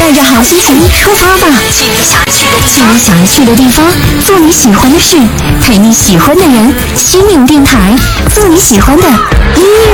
带着好心情出发吧，去你想去的地方，做你喜欢的事，陪你喜欢的人。心灵电台，做你喜欢的音乐。